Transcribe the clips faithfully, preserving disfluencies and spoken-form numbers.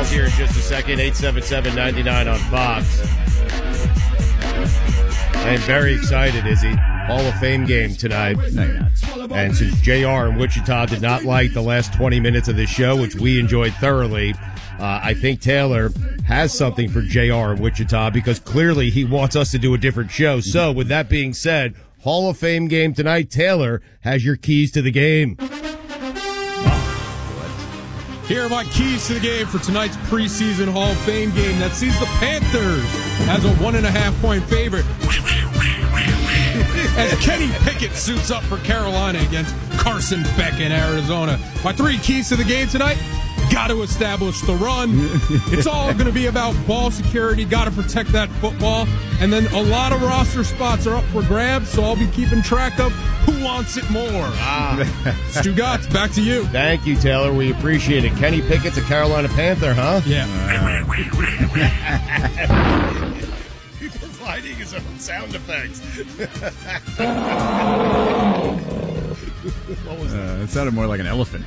Fox here in just a second. eight seven seven, nine nine on Fox. I am very excited, Izzy. Hall of Fame game tonight. No, you're not. And since J R in Wichita did not like the last twenty minutes of this show, which we enjoyed thoroughly, uh, I think Taylor has something for J R in Wichita because clearly he wants us to do a different show. So with that being said, Hall of Fame game tonight. Taylor has your keys to the game. Here are my keys to the game for tonight's preseason Hall of Fame game that sees the Panthers as a one and a half point favorite. As Kenny Pickett suits up for Carolina against Carson Beck in Arizona. My three keys to the game tonight: got to establish the run. It's all going to be about ball security. Got to protect that football. And then a lot of roster spots are up for grabs, so I'll be keeping track of who wants it more. Ah. Stu Gotts, back to you. Thank you, Taylor. We appreciate it. Kenny Pickett's a Carolina Panther, huh? Yeah. He's providing his own sound effects. What was that? Uh, it sounded more like an elephant.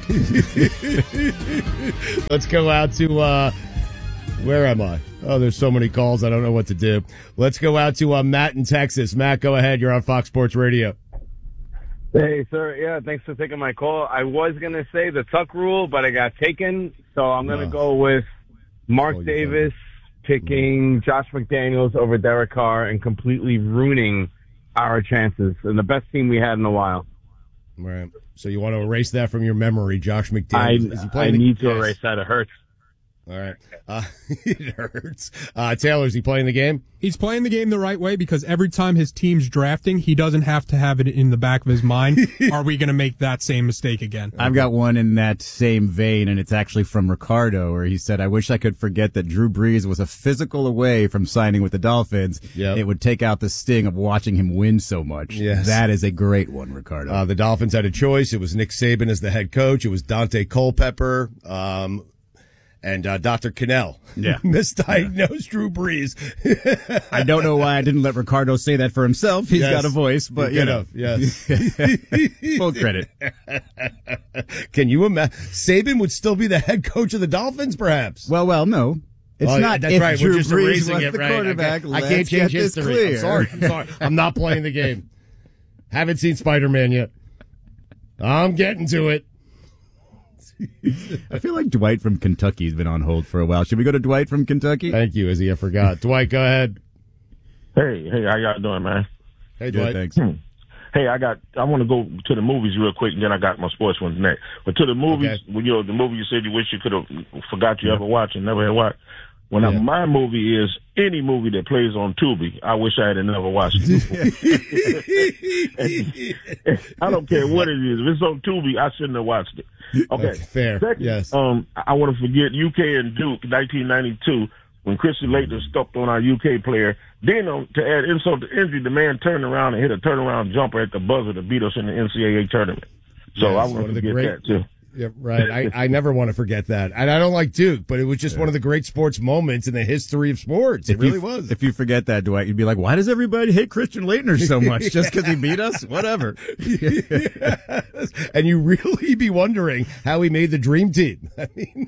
Let's go out to, uh, where am I? Oh, there's so many calls. I don't know what to do. Let's go out to uh, Matt in Texas. Matt, go ahead. You're on Fox Sports Radio. Hey, sir. Yeah, thanks for taking my call. I was going to say the Tuck rule, but I got taken. So I'm going to Oh. go with Mark Oh, Davis picking Josh McDaniels over Derek Carr and completely ruining our chances and the best team we had in a while. Right. So you want to erase that from your memory, Josh I, McDaniels? Is he I playing the- need to Yes. erase that. It hurts. All right. Uh, it hurts. Uh, Taylor, is he playing the game? He's playing the game the right way because every time his team's drafting, he doesn't have to have it in the back of his mind. Are we going to make that same mistake again? I've got one in that same vein, and it's actually from Ricardo, where he said, I wish I could forget that Drew Brees was a physical away from signing with the Dolphins. Yep. It would take out the sting of watching him win so much. Yes. That is a great one, Ricardo. Uh, the Dolphins had a choice. It was Nick Saban as the head coach. It was Dante Culpepper. Um, And uh, Doctor Cannell Yeah. misdiagnosed Drew Brees. I don't know why I didn't let Ricardo say that for himself. He's Yes. got a voice, but He you could know. have, yes. Full credit. Can you imagine? Saban would still be the head coach of the Dolphins, perhaps. Well, well, no. It's Oh, not that's if right. Drew We're just Brees erasing was it, the right? quarterback. I can't, I Let's can't change get this history. clear. I'm sorry. I'm sorry. I'm not playing the game. Haven't seen Spider-Man yet. I'm getting to it. I feel like Dwight from Kentucky's been on hold for a while. Should we go to Dwight from Kentucky? Thank you, Izzy. I forgot. Dwight, go ahead. Hey, hey, how y'all doing, man? Hey, Good, Dwight. thanks. Hmm. Hey, I got. I want to go to the movies real quick, and then I got my sports ones next. But to the movies, Okay. when you know the movie you said you wish you could have forgot you ever watched and never had watched. When I, Yeah. my movie is any movie that plays on Tubi, I wish I had never watched it. I don't care what it is. If it's on Tubi, I shouldn't have watched it. Okay, Okay, fair. Second, Yes. Um, I want to forget U K and Duke, nineteen ninety-two, when Christian Laettner stepped on our U K player. Then, um, to add insult to injury, the man turned around and hit a turnaround jumper at the buzzer to beat us in the N C double A tournament. So Yes, I one want of to the forget great- that too. Yeah, right. I, I never want to forget that. And I don't like Duke, but it was just one of the great sports moments in the history of sports. It If really you, was. If you forget that, Dwight, you'd be like, why does everybody hate Christian Laettner so much? Just because he beat us? Whatever. Yes. And you really be wondering how he made the dream team. I mean,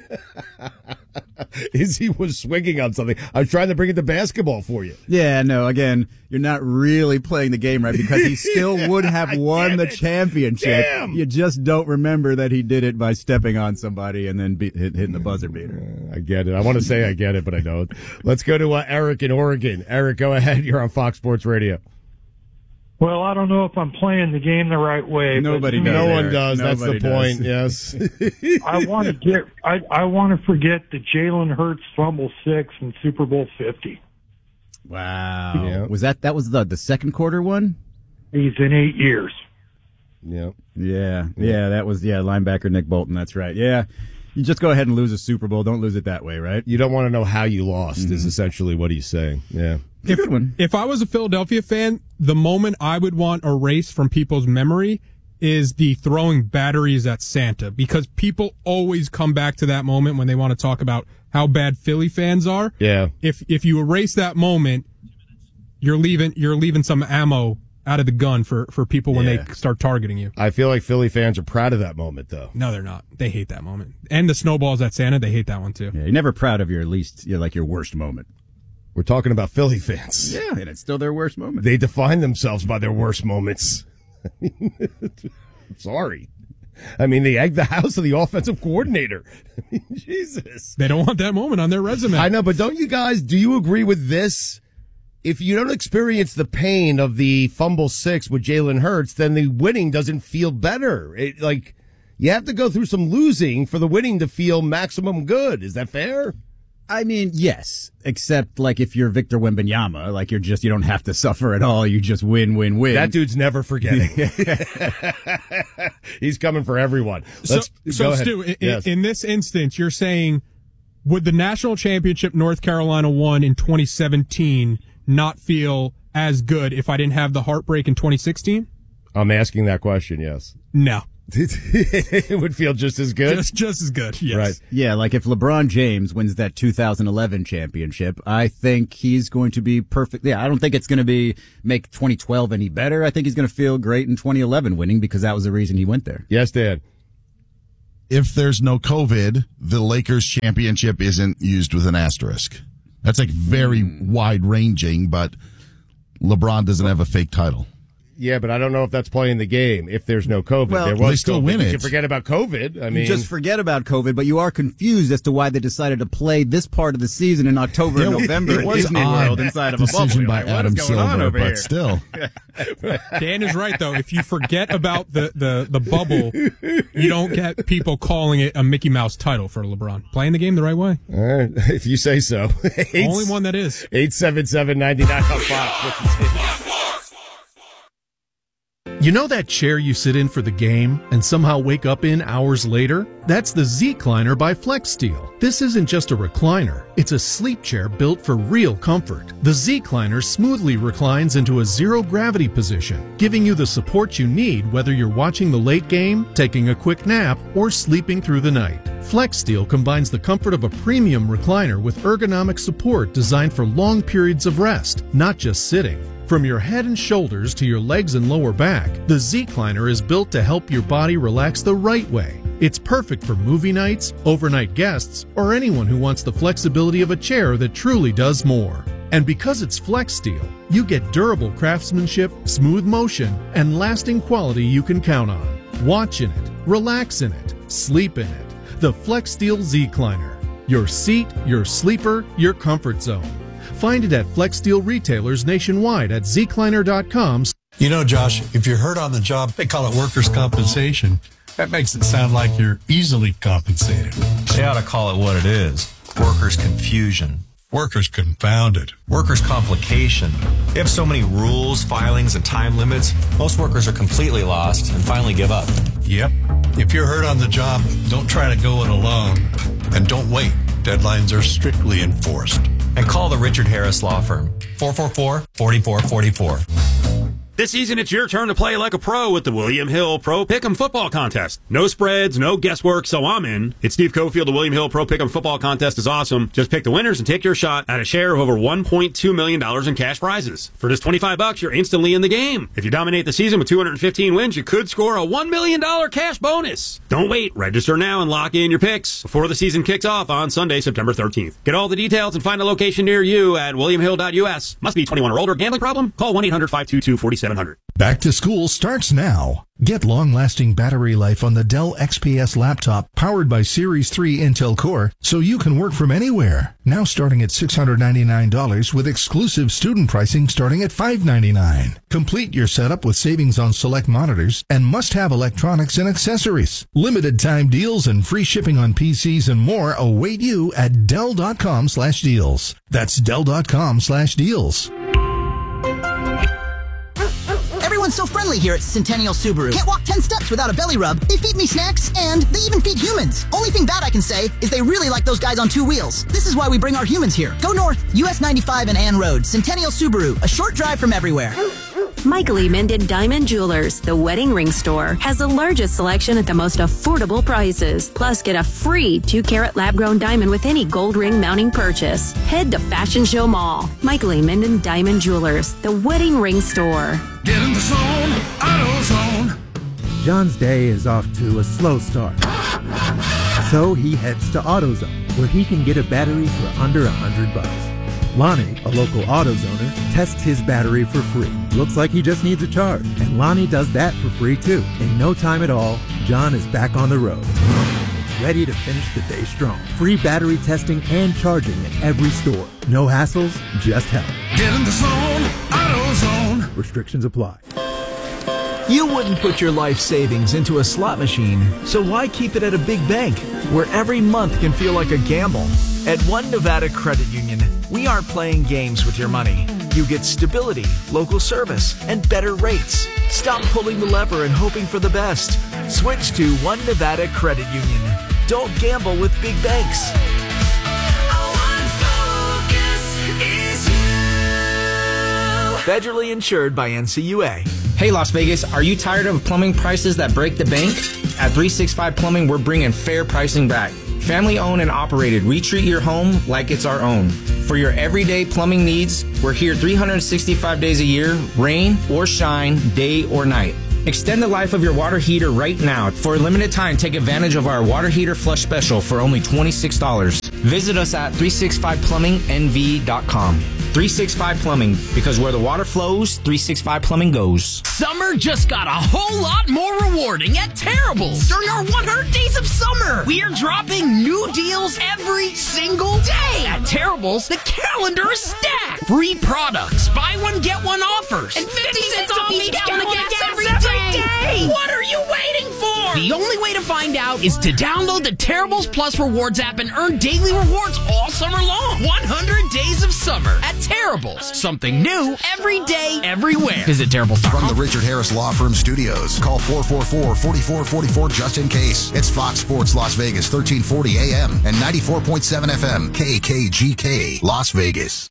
Izzy was swinging on something. I was trying to bring it to basketball for you. Yeah, no, again, you're not really playing the game right because he still would have won the it. championship. Damn. You just don't remember that he did it by stepping on somebody and then be, hit, hitting the buzzer beater. I get it. I want to say I get it, but I don't. Let's go to uh, Eric in Oregon. Eric, go ahead. You're on Fox Sports Radio. Well, I don't know if I'm playing the game the right way. Nobody but does. No Eric. one does. That's the Nobody point. does. Yes. I want to get. I I want to forget the Jalen Hurts fumble six in Super Bowl fifty. Wow. Yeah. Was that, that was the, the second quarter one? He's in eight years. Yeah. Yeah, yeah, that was, yeah, linebacker Nick Bolton, that's right. Yeah, you just go ahead and lose a Super Bowl. Don't lose it that way, right? You don't want to know how you lost Mm-hmm. is essentially what he's saying. Yeah. It's a good one. If I was a Philadelphia fan, the moment I would want erased from people's memory is the throwing batteries at Santa, because people always come back to that moment when they want to talk about how bad Philly fans are. Yeah. If if you erase that moment, you're leaving you're leaving some ammo out of the gun for, for people when Yeah. they start targeting you. I feel like Philly fans are proud of that moment, though. No, they're not. They hate that moment. And the snowballs at Santa, they hate that one too. Yeah, you're never proud of your least, you know, like your worst moment. We're talking about Philly fans. Yeah, and it's still their worst moment. They define themselves by their worst moments. Sorry. I mean, they egged the house of the offensive coordinator. I mean, Jesus. They don't want that moment on their resume. I know, but don't you guys, do you agree with this? If you don't experience the pain of the fumble six with Jalen Hurts, then the winning doesn't feel better. It, like, you have to go through some losing for the winning to feel maximum good. Is that fair? I mean, yes, except like if you're Victor Wembanyama, like you're just, you don't have to suffer at all. You just win, win, win. That dude's never forgetting. He's coming for everyone. Let's, so, so go ahead. Stu, in, Yes. in this instance, you're saying, would the national championship North Carolina won in twenty seventeen not feel as good if I didn't have the heartbreak in twenty sixteen? I'm asking that question, yes. No. It would feel just as good. Just, just as good, yes. Right. Yeah, like if LeBron James wins that two thousand eleven championship, I think he's going to be perfect. Yeah, I don't think it's going to be make twenty twelve any better. I think he's going to feel great in twenty eleven winning because that was the reason he went there. Yes, Dan. If there's no COVID, the Lakers championship isn't used with an asterisk. That's like very wide ranging, but LeBron doesn't have a fake title. Yeah, but I don't know if that's playing the game. If there's no COVID, Well, there they was still COVID. win You it. can forget about COVID. I mean, You just forget about COVID, but you are confused as to why they decided to play this part of the season in October and It- November it at was Disney odd World inside of a bubble. decision You're by like, what Adam is going on Silver, over but here? still. Dan is right, though. If you forget about the, the, the bubble, you don't get people calling it a Mickey Mouse title for LeBron. Playing the game the right way. all right, if you say so. Only one that is. eight seven seven, nine nine on Fox. You know that chair you sit in for the game and somehow wake up in hours later? That's the Z-Cliner by FlexSteel. This isn't just a recliner. It's a sleep chair built for real comfort. The Z-Cliner smoothly reclines into a zero-gravity position, giving you the support you need whether you're watching the late game, taking a quick nap, or sleeping through the night. FlexSteel combines the comfort of a premium recliner with ergonomic support designed for long periods of rest, not just sitting. From your head and shoulders to your legs and lower back, the Z-Cliner is built to help your body relax the right way. It's perfect for movie nights, overnight guests, or anyone who wants the flexibility of a chair that truly does more. And because it's FlexSteel, you get durable craftsmanship, smooth motion, and lasting quality you can count on. Watch in it, relax in it, sleep in it. The FlexSteel Z-Cliner. Your seat, your sleeper, your comfort zone. Find it at FlexSteel retailers nationwide at z cliner dot com. You know, Josh, if you're hurt on the job, they call it workers' compensation. That makes it sound like you're easily compensated. They ought to call it what it is. Workers' confusion. Workers' confounded. Workers' complication. They have so many rules, filings, and time limits, most workers are completely lost and finally give up. Yep. If you're hurt on the job, don't try to go it alone. And don't wait. Deadlines are strictly enforced. And call the Richard Harris Law Firm. four four four, four four four four. This season, it's your turn to play like a pro with the William Hill Pro Pick'em Football Contest. No spreads, no guesswork, so I'm in. It's Steve Cofield. The William Hill Pro Pick'em Football Contest is awesome. Just pick the winners and take your shot at a share of over one point two million dollars in cash prizes. For just twenty-five bucks, you're instantly in the game. If you dominate the season with two hundred fifteen wins, you could score a one million dollars cash bonus. Don't wait. Register now and lock in your picks before the season kicks off on Sunday, September thirteenth. Get all the details and find a location near you at william hill dot u s. Must be twenty-one or older. Gambling problem? Call one eight hundred, five two two, four seven zero zero. Back to school starts now. Get long-lasting battery life on the Dell X P S laptop powered by Series three Intel Core so you can work from anywhere. Now starting at six hundred ninety-nine dollars with exclusive student pricing starting at five hundred ninety-nine dollars. Complete your setup with savings on select monitors and must-have electronics and accessories. Limited time deals and free shipping on P Cs and more await you at Dell dot com slash deals. That's Dell dot com slash deals. Everyone's so friendly here at Centennial Subaru. Can't walk ten steps without a belly rub. They feed me snacks, and they even feed humans. Only thing bad I can say is they really like those guys on two wheels. This is why we bring our humans here. Go north, U S ninety-five and Ann Road. Centennial Subaru, a short drive from everywhere. Michael E. Minden Diamond Jewelers, the wedding ring store, has the largest selection at the most affordable prices. Plus, get a free two-carat lab-grown diamond with any gold ring mounting purchase. Head to Fashion Show Mall. Michael E. Minden Diamond Jewelers, the wedding ring store. Get in the zone, AutoZone. John's day is off to a slow start. So he heads to AutoZone, where he can get a battery for under a hundred bucks. Lonnie, a local AutoZoner, tests his battery for free. Looks like he just needs a charge, and Lonnie does that for free too. In no time at all, John is back on the road, ready to finish the day strong. Free battery testing and charging at every store. No hassles, just help. Get in the zone, AutoZone. Restrictions apply. You wouldn't put your life savings into a slot machine, so why keep it at a big bank, where every month can feel like a gamble? At One Nevada Credit Union, we aren't playing games with your money. You get stability, local service, and better rates. Stop pulling the lever and hoping for the best. Switch to One Nevada Credit Union. Don't gamble with big banks. Federally insured by N C U A. Hey Las Vegas, are you tired of plumbing prices that break the bank? At three sixty-five Plumbing, we're bringing fair pricing back. Family owned and operated, we treat your home like it's our own. For your everyday plumbing needs, we're here three hundred sixty-five days a year, rain or shine, day or night. Extend the life of your water heater right now. For a limited time, take advantage of our water heater flush special for only twenty-six dollars. Visit us at three sixty-five plumbing N V dot com. three sixty-five Plumbing, because where the water flows, three sixty-five Plumbing goes. Summer just got a whole lot more rewarding at Terrible's. During our one hundred days of summer, we are dropping new deals every single day. At Terrible's, the calendar is stacked. Free products, buy one, get one offers, and fifty cents off each gallon of gas every day. What are you waiting for? The only way to find out is to download the Terrible's Plus Rewards app and earn daily rewards all summer long. one hundred days of summer at Terrible's. Something new every day, everywhere. Visit Terrible's dot com. From the Richard Harris Law Firm Studios, call four four four, four four four four just in case. It's Fox Sports Las Vegas, thirteen forty A M and ninety-four point seven F M, K K G K, Las Vegas.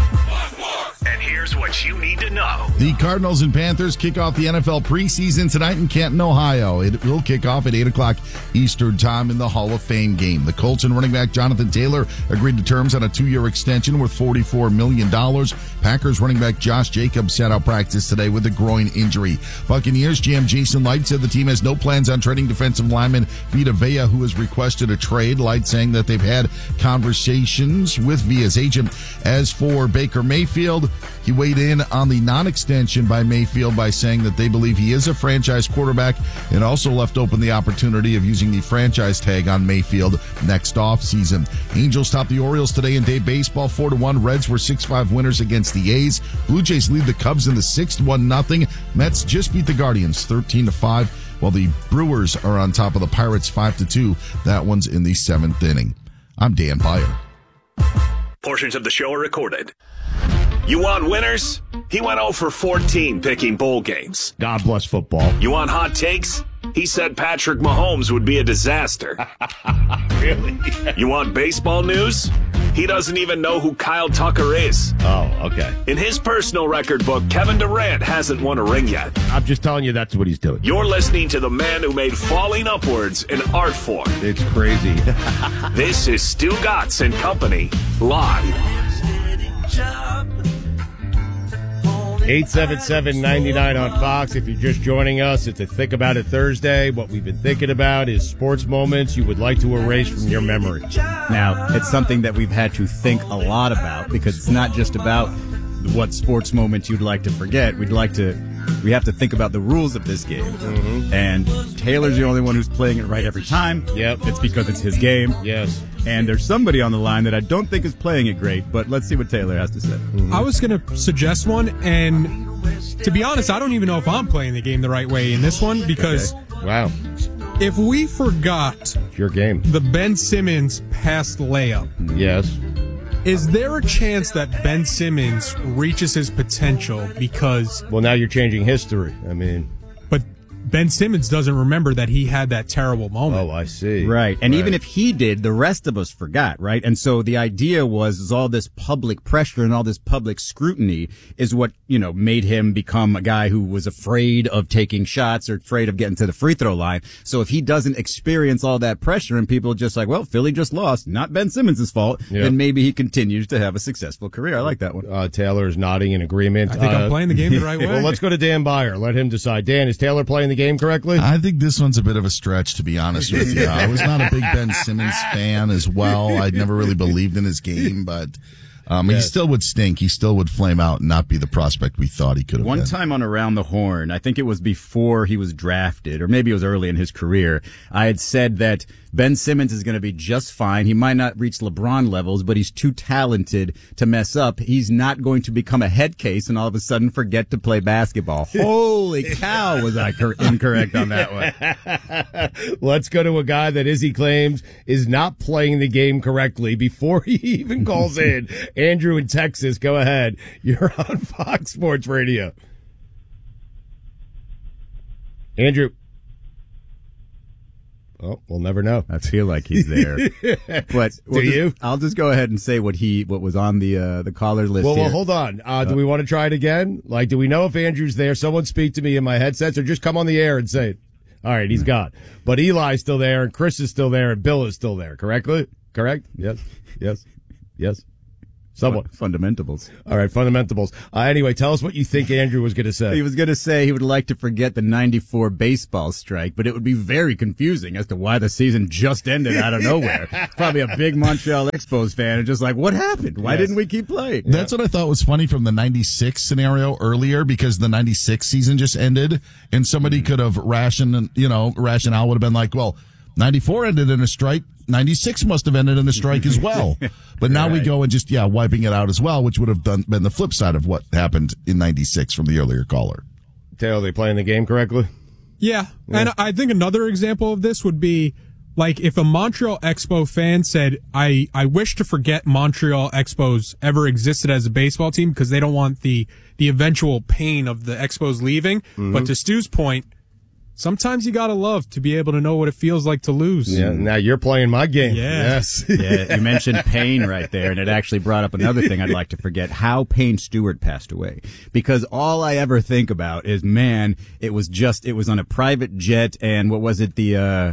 And here's what you need to know. The Cardinals and Panthers kick off the N F L preseason tonight in Canton, Ohio. It will kick off at eight o'clock Eastern Time in the Hall of Fame game. The Colts and running back Jonathan Taylor agreed to terms on a two-year extension worth forty-four million dollars. Packers running back Josh Jacobs sat out practice today with a groin injury. Buccaneers G M Jason Light said the team has no plans on trading defensive lineman Vita Vea, who has requested a trade. Light saying that they've had conversations with Vea's agent. As for Baker Mayfield, he weighed in on the non-extension by Mayfield by saying that they believe he is a franchise quarterback, and also left open the opportunity of using the franchise tag on Mayfield next offseason. Angels topped the Orioles today in day baseball four to one. Reds were six five winners against the A's. Blue Jays lead the Cubs in the sixth one nothing. Mets just beat the Guardians thirteen to five, while the Brewers are on top of the Pirates five to two. That one's in the seventh inning. I'm Dan Byer. Portions of the show are recorded. You want winners? He went oh for fourteen picking bowl games. God bless football. You want hot takes? He said Patrick Mahomes would be a disaster. Really? You want baseball news? He doesn't even know who Kyle Tucker is. Oh, okay. In his personal record book, Kevin Durant hasn't won a ring yet. I'm just telling you that's what he's doing. You're listening to the man who made falling upwards an art form. It's crazy. This is Stu Gatz and Company, live. eight seven seven, nine nine on Fox. If you're just joining us, it's a Think About It Thursday. What we've been thinking about is sports moments you would like to erase from your memory. Now, it's something that we've had to think a lot about, because it's not just about what sports moments you'd like to forget. We'd like to, we have to think about the rules of this game. Mm-hmm. And Taylor's the only one who's playing it right every time. Yep. It's because it's his game. Yes. And there's somebody on the line that I don't think is playing it great, but let's see what Taylor has to say. Mm-hmm. I was going to suggest one, and to be honest, I don't even know if I'm playing the game the right way in this one, because okay. Wow. If we forgot it's your game, the Ben Simmons passed layup. Yes. Is there a chance that Ben Simmons reaches his potential because... Well, now you're changing history. I mean... But Ben Simmons doesn't remember that he had that terrible moment. Oh, I see. Right. And Right. even if he did, the rest of us forgot, right? And so the idea was is all this public pressure and all this public scrutiny is what, you know, made him become a guy who was afraid of taking shots or afraid of getting to the free throw line. So if he doesn't experience all that pressure and people are just like, well, Philly just lost, not Ben Simmons' fault, Yeah. then maybe he continues to have a successful career. I like that one. Uh, Taylor is nodding in agreement. I think uh, I'm playing the game the right way. Well, let's go to Dan Byer. Let him decide. Dan, is Taylor playing the game correctly? I think this one's a bit of a stretch, to be honest with you. I was not a big Ben Simmons fan as well. I'd never really believed in his game, but um, he Yes. still would stink. He still would flame out and not be the prospect we thought he could have One been. time on Around the Horn, I think it was before he was drafted, or maybe it was early in his career, I had said that Ben Simmons is going to be just fine. He might not reach LeBron levels, but he's too talented to mess up. He's not going to become a head case and all of a sudden forget to play basketball. Holy cow, was I cor- incorrect on that one. Let's go to a guy that Izzy claims is not playing the game correctly before he even calls in. Andrew in Texas, go ahead. You're on Fox Sports Radio. Andrew. Oh, we'll never know. I feel like he's there. But we'll Do just- you? I'll just go ahead and say what he what was on the uh, the caller list. Well, here. well, hold on. Uh, do we want to try it again? Like, do we know if Andrew's there? Someone speak to me in my headsets, or just come on the air and say it. All right, he's gone. But Eli's still there, and Chris is still there, and Bill is still there. Correctly? Correct? Yes. Yes. Yes. Someone. Fundamentals. All right, fundamentals. Uh, anyway, tell us what you think Andrew was going to say. He was going to say he would like to forget the ninety-four baseball strike, but it would be very confusing as to why the season just ended out of nowhere. Probably a big Montreal Expos fan and just like, what happened? Why Yes. didn't we keep playing? That's what I thought was funny from the ninety-six scenario earlier, because the ninety-six season just ended and somebody Mm-hmm. could have rationed, you know, rationale would have been like, well, ninety-four ended in a strike. ninety-six must have ended in a strike as well. But now we Right. go and just, yeah, wiping it out as well, which would have done, been the flip side of what happened in ninety-six from the earlier caller. Taylor, are they playing the game correctly? Yeah. And I think another example of this would be like if a Montreal Expo fan said, I, I wish to forget Montreal Expos ever existed as a baseball team because they don't want the, the eventual pain of the Expos leaving. Mm-hmm. But to Stu's point, sometimes you gotta love to be able to know what it feels like to lose. Yeah, now you're playing my game. Yeah. Yes. Yeah, you mentioned Payne right there, and it actually brought up another thing I'd like to forget, how Payne Stewart passed away. Because all I ever think about is, man, it was just, it was on a private jet, and what was it, the, uh,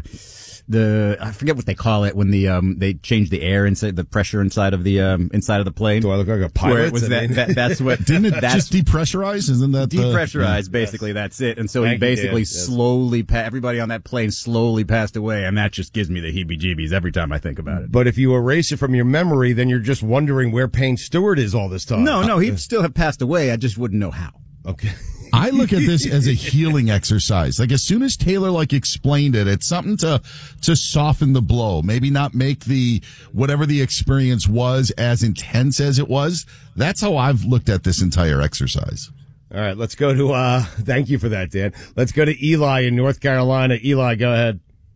the, I forget what they call it when the, um, they change the air inside, the pressure inside of the, um, inside of the plane. Do I look like a pilot? Where it was I that, mean- that, that's what, Didn't it that's, just depressurize? Isn't that the- depressurized, basically, that's it. And so Thank he you, basically Dan. Yes. slowly, pa- everybody on that plane slowly passed away, and that just gives me the heebie-jeebies every time I think about it. But if you erase it from your memory, then you're just wondering where Payne Stewart is all this time. No, no, he'd still have passed away. I just wouldn't know how. Okay. I look at this as a healing exercise. Like, as soon as Taylor like explained it, it's something to to soften the blow. Maybe not make the whatever the experience was as intense as it was. That's how I've looked at this entire exercise. All right, let's go to, uh, thank you for that, Dan. Let's go to Eli in North Carolina. Eli, go ahead.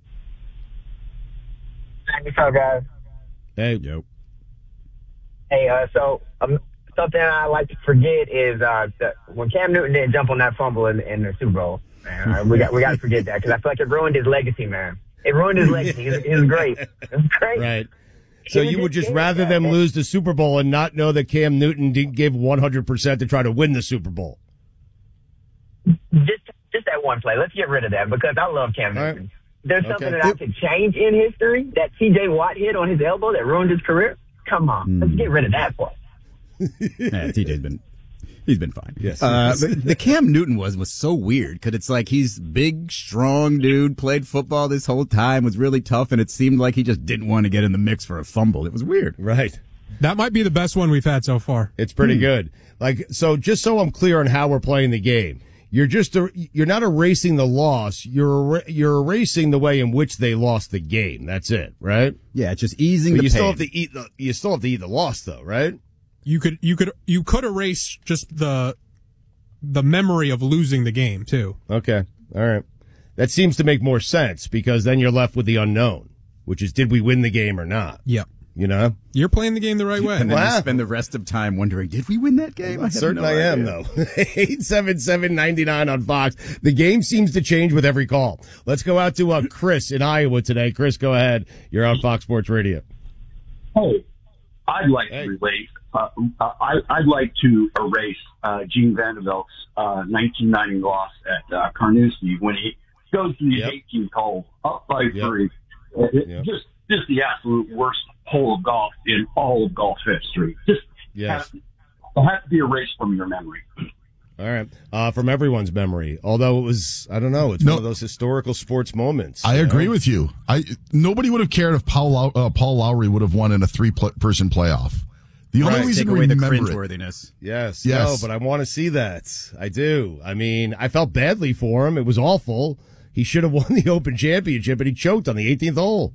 What's up, guys? Hey. Yo. Hey, uh, so um, something I like to forget is uh, the, when Cam Newton didn't jump on that fumble in, in the Super Bowl. Man, uh, we got we got to forget that because I feel like it ruined his legacy, man. It ruined his legacy. He was, he was great. It was great. Right. So He was you would just good, rather man. them lose the Super Bowl and not know that Cam Newton didn't give one hundred percent to try to win the Super Bowl? Just just that one play. Let's get rid of that because I love Cam Newton. There's Okay. something that I could change in history that T J Watt hit on his elbow that ruined his career. Come on, let's get rid of that play. Yeah, T J's been, he's been fine. Yes. Uh, but the Cam Newton was, was so weird because it's like he's big, strong dude, played football this whole time, was really tough, and it seemed like he just didn't want to get in the mix for a fumble. It was weird. Right. That might be the best one we've had so far. It's pretty good. Like, so just so I'm clear on how we're playing the game, you're just, a, you're not erasing the loss. You're, er- you're erasing the way in which they lost the game. That's it, right? Yeah, it's just easing But the you pain. still have to eat the, you still have to eat the loss though, right? You could you could you could erase just the the memory of losing the game too. Okay. All right. That seems to make more sense because then you're left with the unknown, which is did we win the game or not? Yep. you know? You're playing the game the right way. And then Wow. you spend the rest of time wondering, did we win that game? I have Certain no I am, idea. though. eight seven seven, nine nine on Fox. The game seems to change with every call. Let's go out to uh, Chris in Iowa today. Chris, go ahead. You're on Fox Sports Radio. Hey, I'd like to relate. Uh, I, I'd like to erase uh, Gene Vanderbilt's uh, nineteen ninety loss at uh, Carnoustie when he goes to the Yep. eighteenth hole up by Yep. three. It- it- Yep. Just, just the absolute worst hole of golf in all of golf history. Just Yes. has, it has to be erased from your memory. All right. Uh, from everyone's memory. Although it was, I don't know, it's No. one of those historical sports moments. I you know? agree with you. I nobody would have cared if Paul Low- uh, Paul Lowry would have won in a three-person playoff. The only Right. reason Take we away the remember it, cringeworthiness. Yes. Yes. No, but I want to see that. I do. I mean, I felt badly for him. It was awful. He should have won the Open Championship, and he choked on the eighteenth hole.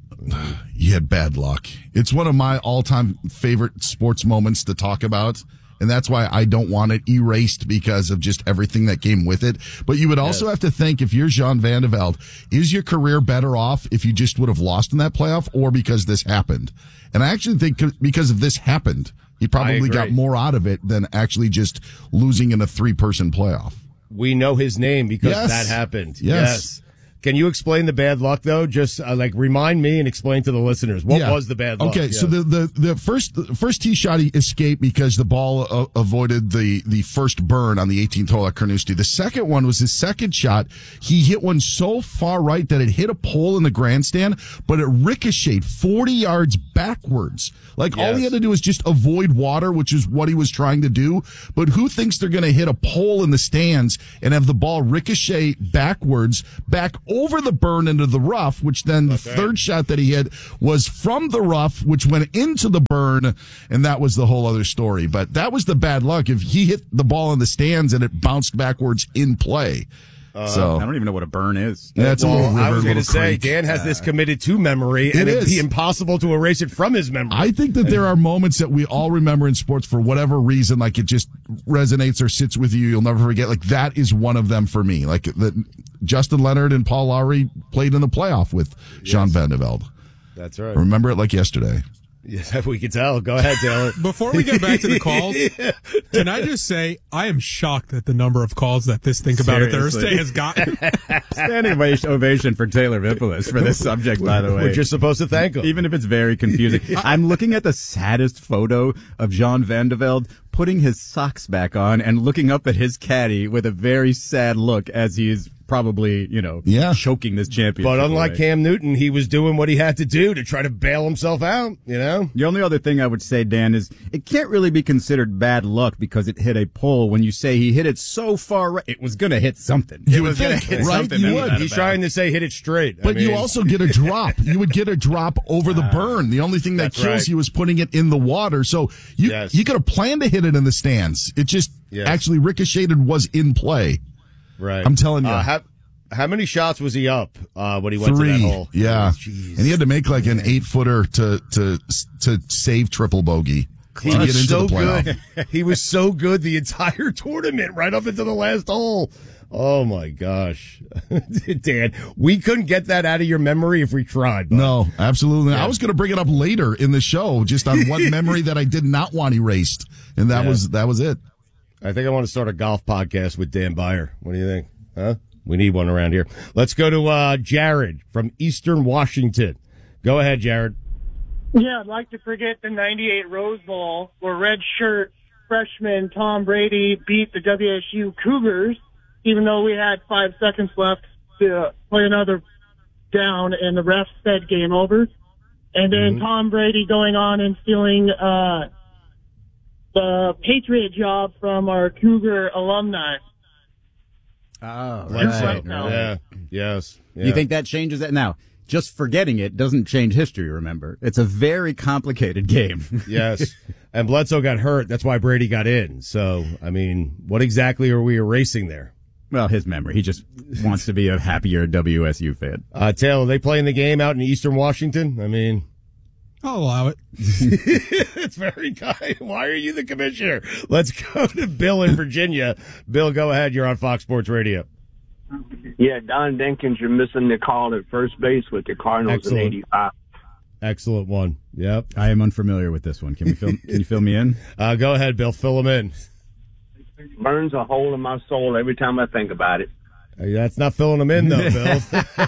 he had bad luck. It's one of my all-time favorite sports moments to talk about, and that's why I don't want it erased because of just everything that came with it. But you would also Yes. have to think, if you're Jean Van de Velde, is your career better off if you just would have lost in that playoff or because this happened? And I actually think because of this happened, he probably agree. got more out of it than actually just losing in a three-person playoff. We know his name because Yes. that happened. Yes. Can you explain the bad luck, though? Just uh, like remind me and explain to the listeners. What Yeah. was the bad luck? Okay, Yeah. so the, the, the first the first tee shot he escaped because the ball uh, avoided the, the first burn on the eighteenth hole at Carnoustie. The second one was his second shot. He hit one so far right that it hit a pole in the grandstand, but it ricocheted forty yards backwards. Like all he Yes. had to do was just avoid water, which is what he was trying to do. But who thinks they're going to hit a pole in the stands and have the ball ricochet backwards back over the burn into the rough, which then the Okay. third shot that he hit was from the rough, which went into the burn, and that was the whole other story. But that was the bad luck. If he hit the ball in the stands and it bounced backwards in play. so I don't even know what a burn is. that's a well, little river, I was going to little say, creek. Dan has this committed to memory, and It it'd be is. impossible to erase it from his memory. I think that there are moments that we all remember in sports for whatever reason, like it just resonates or sits with you. You'll never forget. Like that is one of them for me. Like that, Justin Leonard and Paul Lowry played in the playoff with Jean Van de Velde. That's right. I remember it like yesterday. Yes, we can tell. Go ahead, Taylor. Before we get back to the calls, can I just say I am shocked at the number of calls that this Think About It Seriously. Thursday has gotten. Standing ovation- ovation for Taylor Vipolis for this subject, by the way. We're just supposed to thank him. Even if it's very confusing. I'm looking at the saddest photo of Jean Van de Velde putting his socks back on and looking up at his caddy with a very sad look as he's probably, you know, Yeah. choking this championship. But unlike away. Cam Newton, he was doing what he had to do to try to bail himself out, you know? The only other thing I would say, Dan, is it can't really be considered bad luck because it hit a pole when you say he hit it so far right. It was going to hit something. You it would was going to think, hit right? something. You that would. was out of He's bounds. trying to say hit it straight. I But you mean- also get a drop. You would get a drop over the burn. The only thing that That's kills right. you is putting it in the water. So you Yes. you could have planned to hit it in the stands. It just Yes. actually ricocheted, was in play. Right. I'm telling you. Uh, how, how many shots was he up uh, when he went Three. to that hole? Yeah. Jeez. And he had to make like an eight footer to to to save triple bogey. He to was get into so the playoff. good. He was so good the entire tournament, right up into the last hole. Oh my gosh, Dan, we couldn't get that out of your memory if we tried. bud. No, absolutely. Yeah. I was going to bring it up later in the show, just on one memory that I did not want erased, and that Yeah. was that was it. I think I want to start a golf podcast with Dan Byer. What do you think? Huh? We need one around here. Let's go to uh, Jared from Eastern Washington. Go ahead, Jared. Yeah, I'd like to forget the ninety-eight Rose Bowl where redshirt freshman Tom Brady beat the W S U Cougars, even though we had five seconds left to play another down, and the refs said game over. And then Mhm. Tom Brady going on and stealing uh, the Patriot job from our Cougar alumni. Oh, That's right. right now. Yeah. Yes. Yeah. You think that changes that? Now, just forgetting it doesn't change history, remember. It's a very complicated game. Yes. And Bledsoe got hurt. That's why Brady got in. So, I mean, what exactly are we erasing there? Well, his memory. He just wants to be a happier W S U fan. Uh, Taylor, are they playing the game out in Eastern Washington? I mean, I'll allow it. it's very kind. Why are you the commissioner? Let's go to Bill in Virginia. Bill, go ahead. You're on Fox Sports Radio. Yeah, Don Dinkins, you're missing the call at first base with the Cardinals Excellent. in eighty-five. Excellent one. Yep. I am unfamiliar with this one. Can we fill, can you fill me in? Uh, go ahead, Bill. Fill him in. Burns a hole in my soul every time I think about it. Uh, that's not filling him in, though, Bill.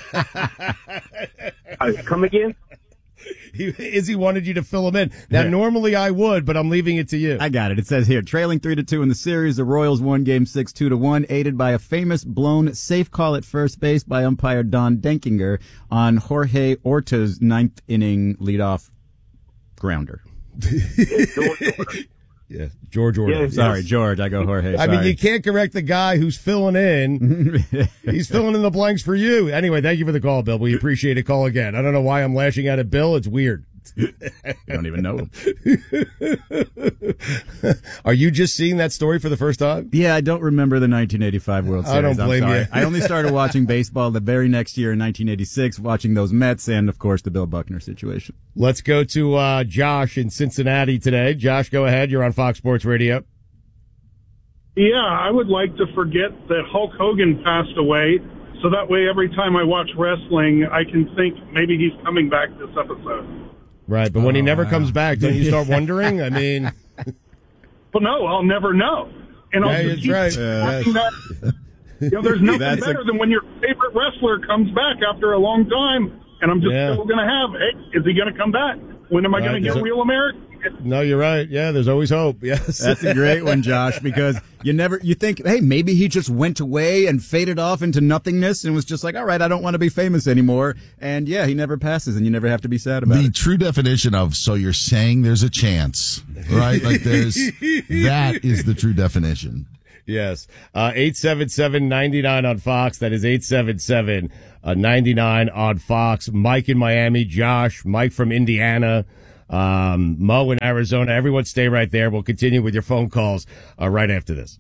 uh, come again? He, Izzy wanted you to fill him in. Now, Yeah. normally I would, but I'm leaving it to you. I got it. It says here, trailing three to two in the series, the Royals won Game Six two to one, aided by a famous blown safe call at first base by umpire Don Denkinger on Jorge Orta's ninth inning leadoff grounder. Yeah, George Orta. Yes, Sorry, yes. George. I go Jorge. I mean, Sorry. you can't correct the guy who's filling in. He's filling in the blanks for you. Anyway, thank you for the call, Bill. We appreciate it. Call again. I don't know why I'm lashing out at Bill. It's weird. You don't even know him. Are you just seeing that story for the first time? Yeah, I don't remember the nineteen eighty-five World Series. I don't blame I'm sorry. you. I only started watching baseball the very next year in nineteen eighty-six, watching those Mets and, of course, the Bill Buckner situation. Let's go to uh, Josh in Cincinnati today. Josh, go ahead. You're on Fox Sports Radio. Yeah, I would like to forget that Hulk Hogan passed away, so that way every time I watch wrestling, I can think maybe he's coming back this episode. Right, but when Oh, he never wow. comes back, don't you start wondering? I mean... But no, I'll never know. And I'll Yeah, just that's keep right. watching Yeah, that. You know, there's nothing That's a- better than when your favorite wrestler comes back after a long time, and I'm just Yeah. still going to have, hey, is he going to come back? When am I Right, going to is get it- Real America? No, you're right. Yeah, there's always hope. Yes. That's a great one, Josh, because you never, you think, hey, maybe he just went away and faded off into nothingness and was just like, all right, I don't want to be famous anymore. And yeah, he never passes and you never have to be sad about the it. true definition of, so you're saying there's a chance, right? Like there's, that is the true definition. Yes. Uh, eight seven seven, nine nine on Fox. That is eight seven seven, nine nine on Fox. Mike in Miami, Josh, Mike from Indiana, um, Mo in Arizona. Everyone stay right there. We'll continue with your phone calls uh, right after this.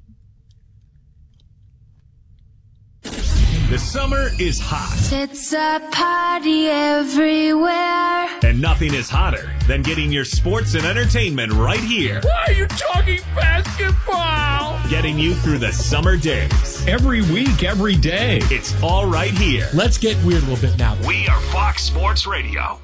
The summer is hot, It's a party everywhere. and nothing is hotter than getting your sports and entertainment right here. Why are you talking basketball? Getting you through the summer days. Every week, every day. It's all right here. Let's get weird a little bit now. We are Fox Sports Radio.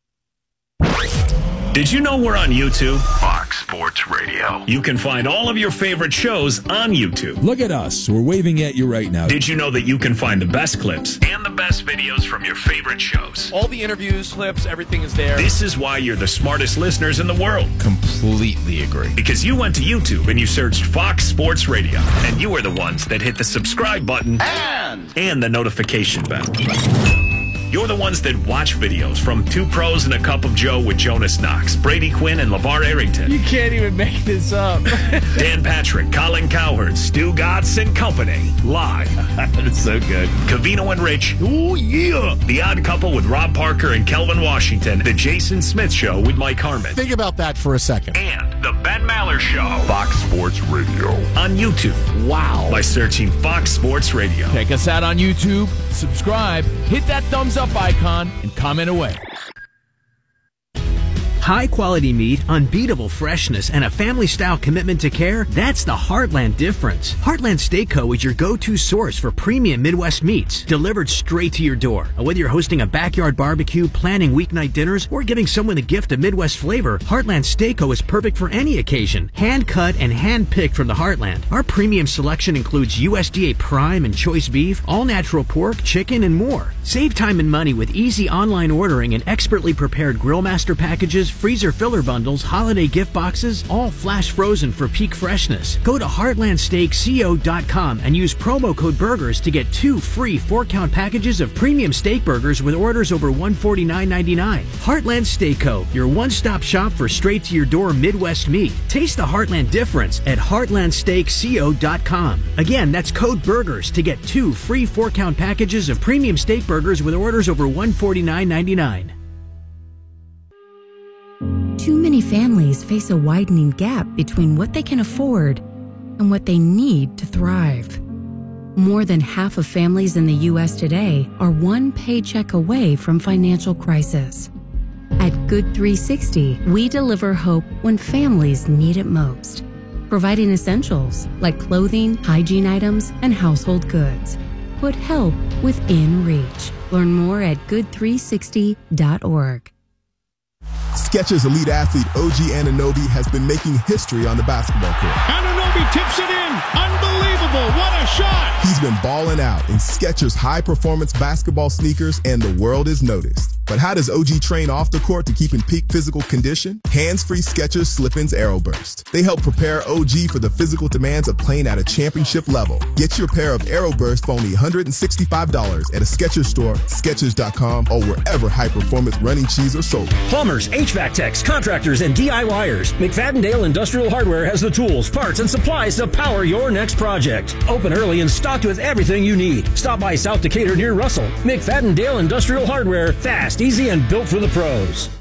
Did you know we're on YouTube? Fox Sports Radio. You can find all of your favorite shows on YouTube. Look at us. We're waving at you right now. Did you know that you can find the best clips and the best videos from your favorite shows? All the interviews, clips, everything is there. This is why you're the smartest listeners in the world. Completely agree. Because you went to YouTube and you searched Fox Sports Radio, and you were the ones that hit the subscribe button and, and the notification bell. You're the ones that watch videos from Two Pros and a Cup of Joe with Jonas Knox, Brady Quinn, and LeVar Arrington. You can't even make this up. Dan Patrick, Colin Cowherd, Stu Gatz, and company. Live. That's so good. Cavino and Rich. Ooh, yeah. The Odd Couple with Rob Parker and Kelvin Washington. The Jason Smith Show with Mike Harmon. Think about that for a second. And The Ben Maller Show. Fox Sports Radio. On YouTube. Wow. By searching Fox Sports Radio. Check us out on YouTube, subscribe, hit that thumbs up icon, and comment away. High quality meat, unbeatable freshness, and a family style commitment to care, that's the Heartland difference. Heartland Steak Co. is your go-to source for premium Midwest meats, delivered straight to your door. Whether you're hosting a backyard barbecue, planning weeknight dinners, or giving someone a gift of Midwest flavor, Heartland Steak Co. is perfect for any occasion. Hand cut and hand picked from the Heartland. Our premium selection includes U S D A prime and choice beef, all natural pork, chicken, and more. Save time and money with easy online ordering and expertly prepared grill master packages, freezer filler bundles, holiday gift boxes, all flash frozen for peak freshness. Go to heartland steak co dot com and use promo code BURGERS to get two free four-count packages of premium steak burgers with orders over one hundred forty-nine ninety-nine. Heartland Steak Co., your one-stop shop for straight-to-your-door Midwest meat. Taste the Heartland difference at heartland steak co dot com. Again, that's code BURGERS to get two free four-count packages of premium steak burgers with orders over one hundred forty-nine ninety-nine. Too many families face a widening gap between what they can afford and what they need to thrive. More than half of families in the U S today are one paycheck away from financial crisis. At Good three sixty, we deliver hope when families need it most, providing essentials like clothing, hygiene items, and household goods. Put help within reach. Learn more at good three sixty dot org. Skechers elite athlete O G Anunoby has been making history on the basketball court. Anunoby tips it in. Unbelievable. What a shot. He's been balling out in Skechers high-performance basketball sneakers, and the world is noticed. But how does O G train off the court to keep in peak physical condition? Hands-free Skechers Slip-ins Aeroburst. They help prepare O G for the physical demands of playing at a championship level. Get your pair of Aeroburst for only one hundred sixty-five dollars at a Skechers store, Skechers dot com, or wherever high-performance running shoes are sold. Plumbers, H V A C techs, contractors, and D I Y ers. McFadden-Dale Industrial Hardware has the tools, parts, and supplies to power your next project. Open early and stocked with everything you need. Stop by South Decatur near Russell. McFadden-Dale Industrial Hardware. Fast, easy, and built for the pros.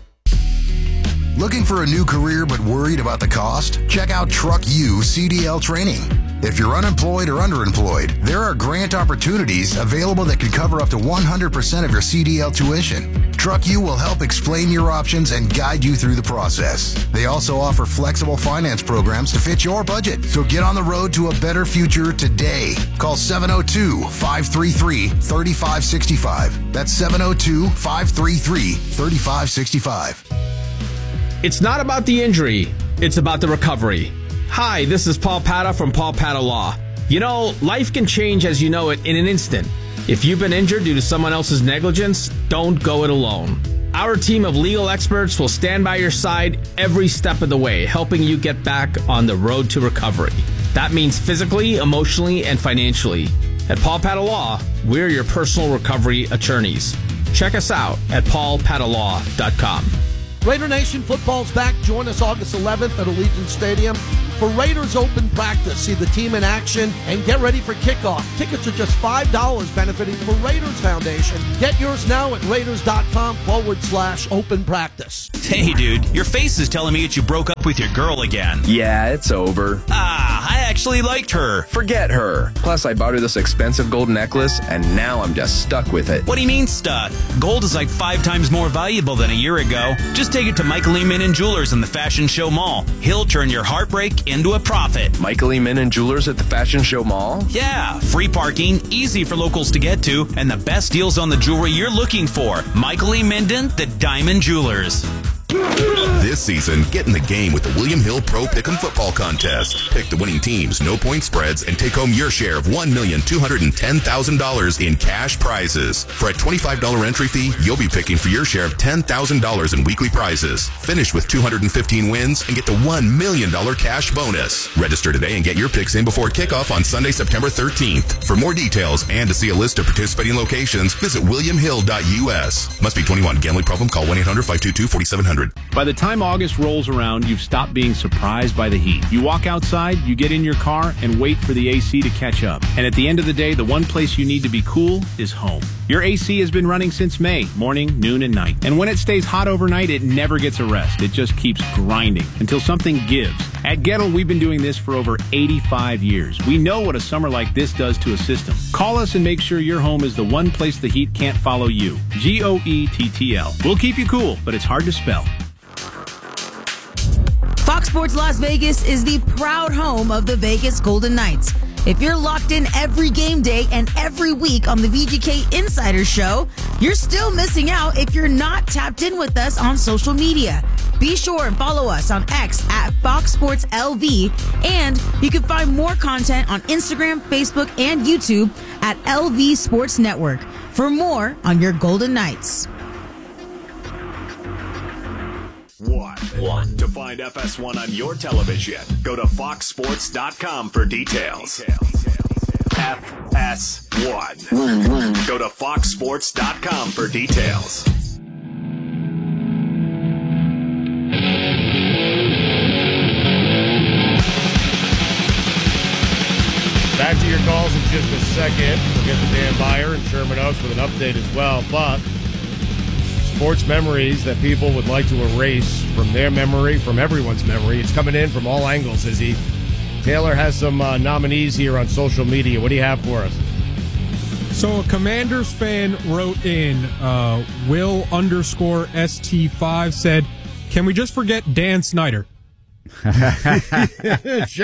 Looking for a new career but worried about the cost? Check out Truck U C D L Training. If you're unemployed or underemployed, there are grant opportunities available that can cover up to one hundred percent of your C D L tuition. Truck U will help explain your options and guide you through the process. They also offer flexible finance programs to fit your budget. So get on the road to a better future today. Call seven oh two, five three three, three five six five. That's seven oh two, five three three, three five six five. It's not about the injury, it's about the recovery. Hi, this is Paul Pata from Paul Pata Law. You know, life can change as you know it in an instant. If you've been injured due to someone else's negligence, don't go it alone. Our team of legal experts will stand by your side every step of the way, helping you get back on the road to recovery. That means physically, emotionally, and financially. At Paul Pata Law, we're your personal recovery attorneys. Check us out at paul pata law dot com. Raider Nation football's back. Join us August eleventh at Allegiant Stadium for Raiders Open Practice. See the team in action and get ready for kickoff. Tickets are just five dollars, benefiting the Raiders Foundation. Get yours now at raiders.com forward slash open practice. Hey, dude, your face is telling me that you broke up with your girl again. Yeah, it's over. Ah, I actually liked her. Forget her. Plus, I bought her this expensive gold necklace, and now I'm just stuck with it. What do you mean stuck? Gold is like five times more valuable than a year ago. Just take it to Michael E. Min and Jewelers in the Fashion Show Mall. He'll turn your heartbreak into a profit. Michael E. Min and Jewelers at the Fashion Show Mall? Yeah, free parking, easy for locals to get to, and the best deals on the jewelry you're looking for. Michael E. Minden, the Diamond Jewelers. This season, get in the game with the William Hill Pro Pick'em Football Contest. Pick the winning teams, no point spreads, and take home your share of one million two hundred ten thousand dollars in cash prizes. For a twenty-five dollars entry fee, you'll be picking for your share of ten thousand dollars in weekly prizes. Finish with two hundred fifteen wins and get the one million dollars cash bonus. Register today and get your picks in before kickoff on Sunday, September thirteenth. For more details and to see a list of participating locations, visit william hill dot u s. Must be twenty-one. Gambling problem? Call one eight hundred five two two four seven zero zero. By the time August rolls around, you've stopped being surprised by the heat. You walk outside, you get in your car, and wait for the A C to catch up. And at the end of the day, the one place you need to be cool is home. Your A C has been running since May, morning, noon, and night. And when it stays hot overnight, it never gets a rest. It just keeps grinding until something gives. At Gettle, we've been doing this for over eighty-five years. We know what a summer like this does to a system. Call us and make sure your home is the one place the heat can't follow you. G O E T T L. We'll keep you cool, but it's hard to spell. Fox Sports Las Vegas is the proud home of the Vegas Golden Knights. If you're locked in every game day and every week on the V G K Insider Show, you're still missing out if you're not tapped in with us on social media. Be sure and follow us on X at Fox Sports L V, and you can find more content on Instagram, Facebook, and YouTube at L V Sports Network for more on your Golden Knights. One. One. To find F S one on your television, go to fox sports dot com for details. F S one. One, one. Go to fox sports dot com for details. Back to your calls in just a second. We'll get to Dan Beyer and Sherman Oaks with an update as well. But sports memories that people would like to erase from their memory, from everyone's memory. It's coming in from all angles, Izzy. Taylor has some uh, nominees here on social media. What do you have for us? So a Commanders fan wrote in, uh, Will underscore S T five said, can we just forget Dan Snyder? Sure.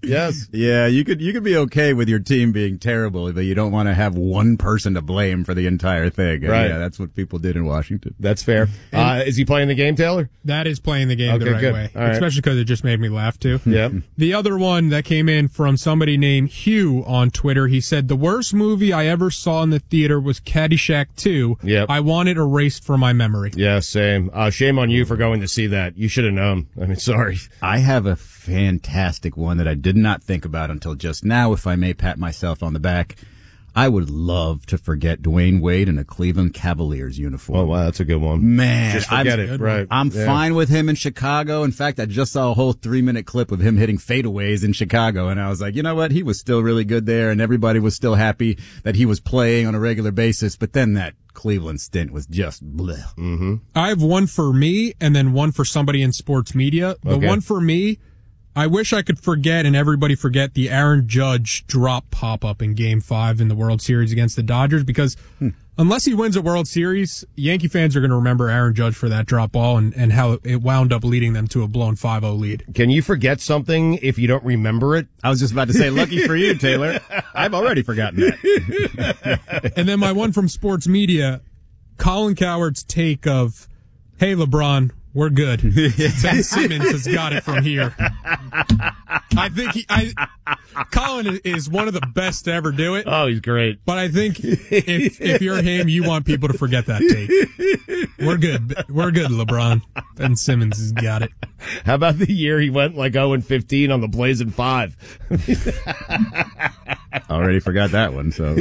Yes. Yeah, you could you could be okay with your team being terrible, but you don't want to have one person to blame for the entire thing. And Right. yeah, that's what people did in Washington. That's fair. Uh, is he playing the game, Taylor? That is playing the game Okay, the right good. way, All right. especially because it just made me laugh too. Yep. The other one that came in from somebody named Hugh on Twitter, he said, the worst movie I ever saw in the theater was Caddyshack two. Yep. I want it erased from my memory. Yeah, same. Uh, shame on you for going to see that. You should have known. I mean, sorry. I have a fantastic one that I did not think about until just now, if I may pat myself on the back. I would love to forget Dwayne Wade in a Cleveland Cavaliers uniform. Oh, wow, that's a good one. Man, Just forget I'm, it. Right. I'm Yeah. fine with him in Chicago. In fact, I just saw a whole three-minute clip of him hitting fadeaways in Chicago, and I was like, you know what? He was still really good there, and everybody was still happy that he was playing on a regular basis. But then that Cleveland stint was just bleh. Mm-hmm. I have one for me and then one for somebody in sports media. The Okay. one for me, I wish I could forget and everybody forget the Aaron Judge drop pop-up in Game five in the World Series against the Dodgers, because Hmm. unless he wins a World Series, Yankee fans are going to remember Aaron Judge for that drop ball and, and how it wound up leading them to a blown five oh lead. Can you forget something if you don't remember it? I was just about to say, lucky for you, Taylor. I've already forgotten that. And then my one from sports media, Colin Cowherd's take of, hey, LeBron, we're good. Ben Simmons has got it from here. I think he, I, Colin is one of the best to ever do it. Oh, he's great. But I think if if you're him, you want people to forget that take. We're good. We're good, LeBron. Ben Simmons has got it. How about the year he went like oh and fifteen on the Blazing Five? Already forgot that one, so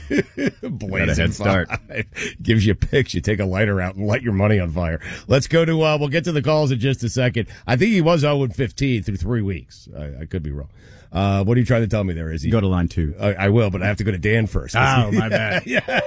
Blazing got a head start. Five. Gives you picks. You take a lighter out and light your money on fire. Let's go to, uh, we'll get to the calls in just a second. I think he was oh and fifteen through three weeks. I, I could be wrong. Uh, what are you trying to tell me there, Izzy? Go to line two. I, I will, but I have to go to Dan first. Oh, my bad.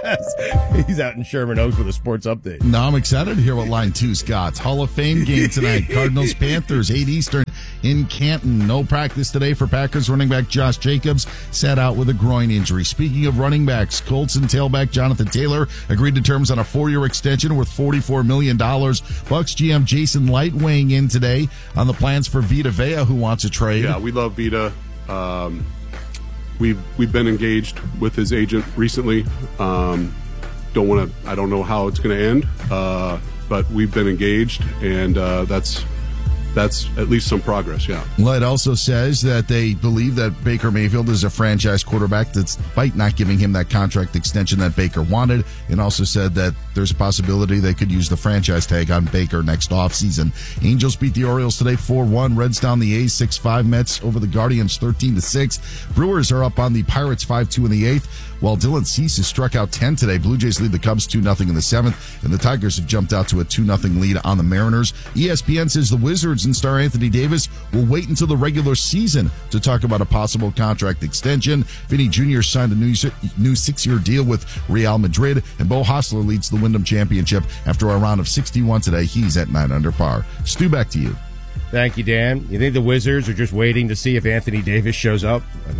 Yes. He's out in Sherman Oaks with a sports update. No, I'm excited to hear what line two's got. Hall of Fame game tonight. Cardinals Panthers, eight Eastern in Canton. No practice today for Packers running back Josh Jacobs. Sat out with a groin injury. Speaking of running backs, Colts and tailback Jonathan Taylor agreed to terms on a four-year extension worth forty-four million dollars. Bucks G M Jason Light weighing in today on the plans for Vita Vea, who wants a trade. Yeah, we love Vita. Um, we've we've been engaged with his agent recently. Um, don't want to. I don't know how it's going to end, uh, but we've been engaged, and uh, that's that's at least some progress. Yeah. Light also says that they believe that Baker Mayfield is a franchise quarterback, despite not giving him that contract extension that Baker wanted, and also said that there's a possibility they could use the franchise tag on Baker next offseason. Angels beat the Orioles today four one. Reds down the A's six five. Mets over the Guardians thirteen to six. Brewers are up on the Pirates five two in the eighth, while Dylan Cease has struck out ten today. Blue Jays lead the Cubs two nothing in the seventh, and the Tigers have jumped out to a two nothing lead on the Mariners. E S P N says the Wizards and star Anthony Davis will wait until the regular season to talk about a possible contract extension. Vinny Junior signed a new, new six-year deal with Real Madrid, and Bo Hostler leads the Wyndham Championship after a round of sixty-one today. He's at nine under par. Stu, back to you. Thank you, Dan. You think the Wizards are just waiting to see if Anthony Davis shows up? I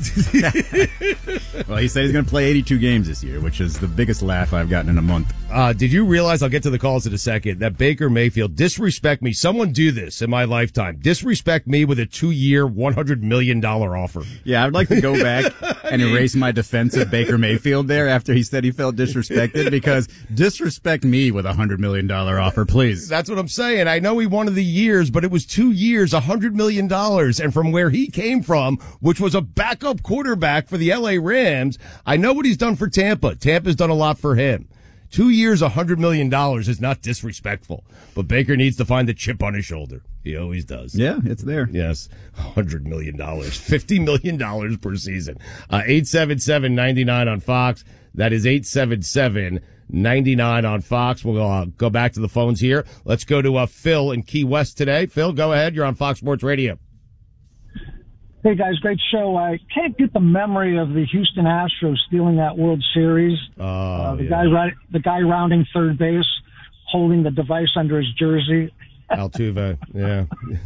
mean, well, he said he's going to play eighty-two games this year, which is the biggest laugh I've gotten in a month. Uh, did you realize, I'll get to the calls in a second, that Baker Mayfield, disrespect me. Someone do this in my lifetime. Disrespect me with a two-year, one hundred million dollars offer. Yeah, I would like to go back and erase my defense of Baker Mayfield there after he said he felt disrespected, because disrespect me with a one hundred million dollars offer, please. That's what I'm saying. I know he wanted the years, but it was two years, one hundred million dollars. And from where he came from, which was a backup quarterback for the L A Rams, I know what he's done for Tampa. Tampa's done a lot for him. Two years, one hundred million dollars is not disrespectful. But Baker needs to find the chip on his shoulder. He always does. Yeah, it's there. Yes, one hundred million dollars, fifty million dollars per season. Uh, eight seven seven, nine nine on Fox. That is eight seven seven, nine nine on Fox. We'll uh, go back to the phones here. Let's go to uh, Phil in Key West today. Phil, go ahead. You're on Fox Sports Radio. Hey, guys, great show. I can't get the memory of the Houston Astros stealing that World Series. Oh, uh, the, yeah. guy, the guy rounding third base, holding the device under his jersey. Altuve, yeah.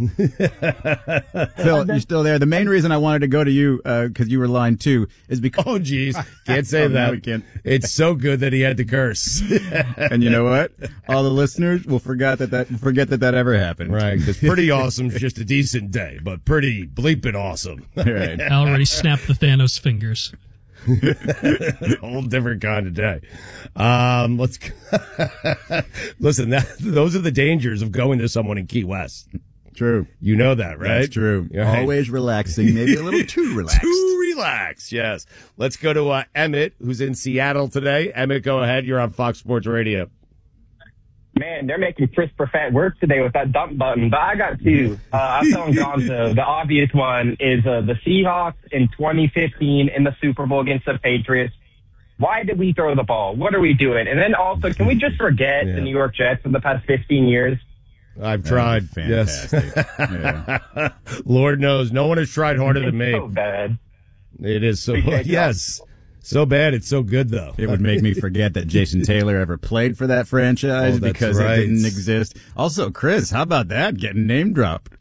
Phil, you still there? The main reason I wanted to go to you, because uh, you were line two, is because... Oh, geez. Can't say oh, that. We can't. It's so good that he had to curse. And you know what? All the listeners will forget that that, forget that, that ever happened. Right, because pretty awesome is just a decent day, but pretty bleeping awesome. Right. I already snapped the Thanos fingers. A whole different kind of day. Um, let's listen. That, those are the dangers of going to someone in Key West. True. You know that, right? That's true. Right. Always relaxing, maybe a little too relaxed. Too relaxed. Yes. Let's go to uh, Emmett, who's in Seattle today. Emmett, go ahead. You're on Fox Sports Radio. Man, they're making Chris Perfett work today with that dump button. But I got two. Uh, I'm telling Gonzo, the obvious one is uh, the Seahawks in twenty fifteen in the Super Bowl against the Patriots. Why did we throw the ball? What are we doing? And then also, can we just forget yeah. the New York Jets for the past fifteen years? I've tried. Yes. Yeah. Lord knows, no one has tried harder than me. It's so bad. It is so. Yes. So bad, it's so good, though. It would make me forget that Jason Taylor ever played for that franchise oh, because right. it didn't exist. Also, Chris, how about that? Getting name dropped.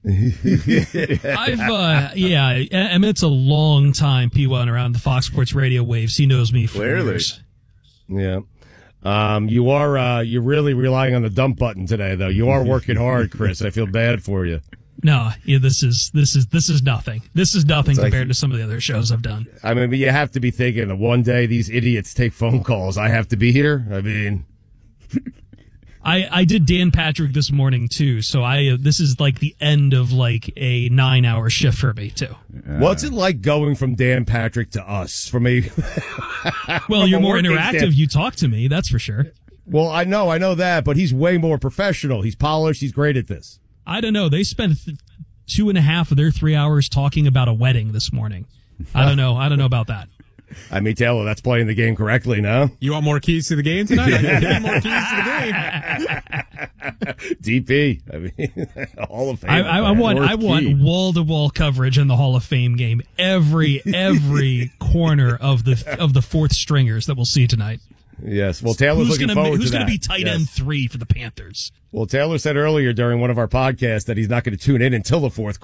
I've, uh, yeah, Emmett's a long time P one around the Fox Sports Radio waves. He knows me for Clearly. years. Yeah. Um, you are, uh, you're really relying on the dump button today, though. You are working hard, Chris. I feel bad for you. No, yeah, this is this is this is nothing. This is nothing It's compared like, to some of the other shows I've done. I mean, but you have to be thinking that one day these idiots take phone calls. I have to be here. I mean, I I did Dan Patrick this morning too, so I uh, this is like the end of like a nine hour shift for me too. Uh, What's it like going from Dan Patrick to us? From a well, from you're a more working interactive. stand- You talk to me, that's for sure. Well, I know, I know that, but he's way more professional. He's polished. He's great at this. I don't know. They spent th- two and a half of their three hours talking about a wedding this morning. I don't know. I don't know about that. I mean, Taylor, that's playing the game correctly, no? You want more keys to the game tonight? I can give you more keys to the game. D P, I mean, Hall of Fame. I, I, I want, I want wall to wall coverage in the Hall of Fame game. Every every corner of the of the fourth stringers that we'll see tonight. Yes. Well, Taylor's who's looking gonna, forward who's to that. Who's going to be tight yes. end three for the Panthers? Well, Taylor said earlier during one of our podcasts that he's not going to tune in until the fourth